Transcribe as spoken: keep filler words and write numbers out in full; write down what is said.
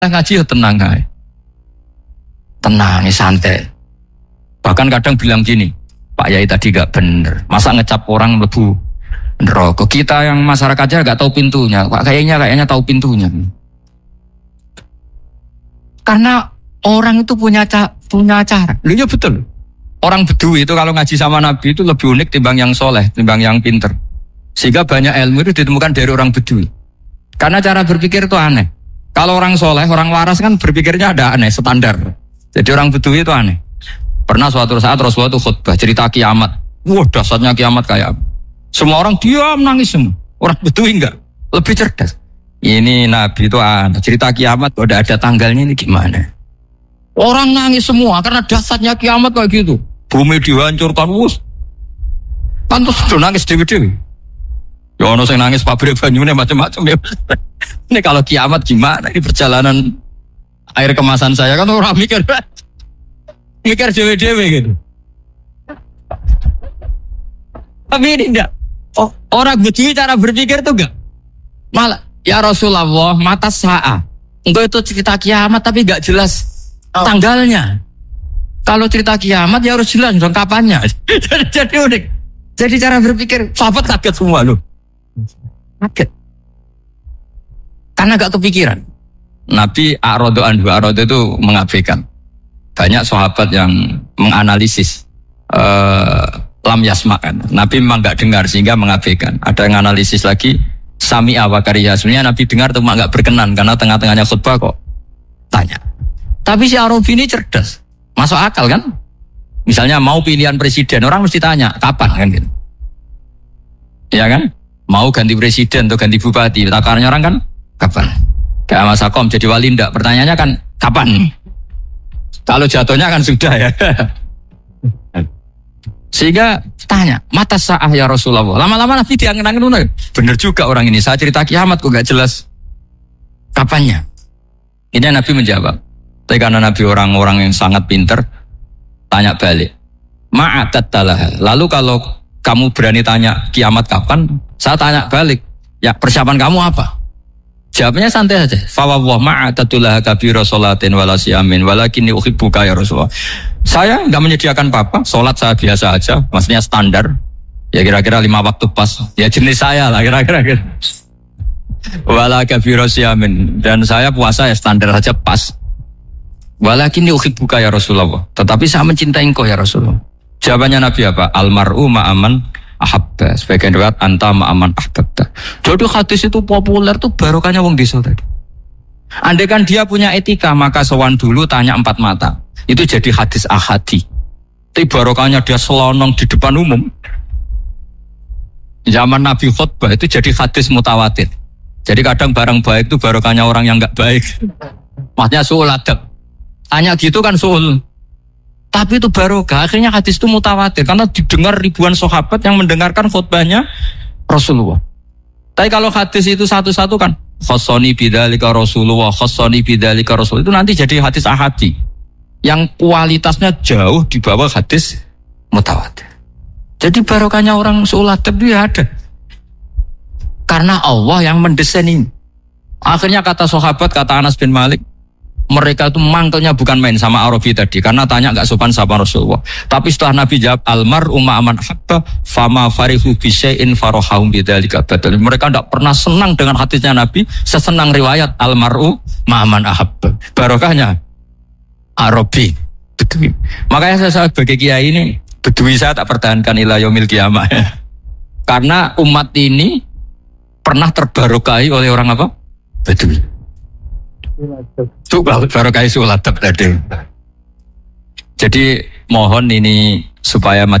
ngaji ya tenang aja. Tenang, santai. Bahkan kadang bilang gini, Pak Yai tadi gak bener. Masa ngecap orang lebu neraka? Kita yang masyarakatnya gak tahu pintunya. Pak kayaknya kayaknya tahu pintunya. Karena orang itu punya ca- punya cara. Lu ya betul. Orang Bedui itu kalau ngaji sama Nabi itu lebih unik timbang yang soleh, timbang yang pinter. Sehingga banyak ilmu itu ditemukan dari orang Bedui. Karena cara berpikir itu aneh. Kalau orang soleh, orang waras kan berpikirnya ada aneh, standar. Jadi orang Bedui itu aneh. Pernah suatu saat Rasulullah itu khutbah cerita kiamat. Wah, dasarnya kiamat kayak apa? Semua orang diam nangis semua. Orang Bedui enggak, lebih cerdas. Ini Nabi itu aneh. Cerita kiamat udah ada tanggalnya ini gimana? Orang nangis semua karena dasarnya kiamat kayak gitu. Bumi dihancurkan, wus. Pantas sudah nangis dewi-dewi. Ya ono sing nangis pabrik banyune macam-macam ya. Ini kalau kiamat gimana? Ini perjalanan air kemasan saya kan orang mikir, mikir dewi-dewi gitu. Tapi ini enggak. Oh, orang Bedui cara berpikir tuh enggak. Malah, ya Rasulullah, mata sa'a. Engkau itu cerita kiamat tapi enggak jelas tanggalnya. Kalau cerita kiamat ya harus jelas dong kapannya. jadi, jadi unik. Jadi cara berpikir sahabat kaget semua loh. Kaget. Karena gak kepikiran. Nabi A'radu anhu, A'radu itu mengabaikan. Banyak sahabat yang menganalisis uh, lam yasma'kan. Nabi memang gak dengar sehingga mengabaikan. Ada yang analisis lagi sami'a wa kariha. Sebenarnya Nabi dengar itu gak berkenan karena tengah-tengahnya khutbah kok tanya. Tapi si Arabi ini cerdas. Masuk akal kan? Misalnya mau pilihan presiden, orang mesti tanya, kapan kan gitu. Ya kan? Mau ganti presiden atau ganti bupati, takarannya orang kan, kapan? Kayak Mas Akom jadi wali ndak? Pertanyaannya kan, kapan? Kalau jatuhnya kan sudah ya. Sehingga tanya, mata sa'ah ya Rasulullah. Lama-lama Nabi diangen-angen, bener juga orang ini, saya cerita kiamat kok gak jelas kapannya. Ini Nabi menjawab. Tapi karena Nabi orang-orang yang sangat pinter, tanya balik. Ma'adat talah. Lalu kalau kamu berani tanya kiamat kapan, saya tanya balik. Ya persiapan kamu apa? Jawabnya santai saja. Fawwah ma'adatullah kabira sholatin wala siyamin walakinni uhibbuka ya Rasulullah. Saya enggak menyediakan apa-apa, sholat saya biasa aja, maksudnya standar. Ya kira-kira lima waktu pas. Ya jenis saya lah kira-kira. Wala kabira siyamin, dan saya puasa ya standar saja pas. Walakin yuhibbuka ya Rasulullah. Tetapi saya mencintai engkau ya Rasulullah. Jawabannya Nabi apa? Almar'u ma'aman ahabba. Sebagian riwayat anta ma'aman ahbabta. Jadi hadis itu populer tuh barokahnya wong desa tadi. Andai kan dia punya etika, maka sowan dulu tanya empat mata. Itu jadi hadis ahadi. Tapi barokahnya dia selonong di depan umum. Zaman Nabi khutbah itu jadi hadis mutawatir. Jadi kadang barang baik itu barokahnya orang yang enggak baik. Maksudnya suul adab. Tanya gitu kan soal. Tapi itu barokah. Akhirnya hadis itu mutawatir. Karena didengar ribuan sahabat yang mendengarkan khutbahnya Rasulullah. Tapi kalau hadis itu satu-satu kan. Khossoni bidzalika Rasulullah. Khossoni bidzalika Rasulullah. Itu nanti jadi hadis ahadi. Yang kualitasnya jauh di bawah hadis mutawatir. Jadi barokahnya orang soal adab itu ada. Karena Allah yang mendesain ini. Akhirnya kata sahabat, kata Anas bin Malik. Mereka itu mangkelnya bukan main sama Arabi tadi. Karena tanya gak sopan sama Rasulullah. Tapi setelah Nabi jawab, Almar'u ma'aman habba, fama farihu bisyai'in farohahum bidzalika badal. Mereka tidak pernah senang dengan hadisnya Nabi. Sesenang riwayat, Almar'u ma'aman ahabba. Barokahnya Arabi. Bedui. Makanya saya sebagai kiai ini, Bedui saya tak pertahankan ila yaumil qiyamah. Karena umat ini pernah terbarokai oleh orang apa? Bedui. Itu barokah suladab tadi. Jadi mohon ini supaya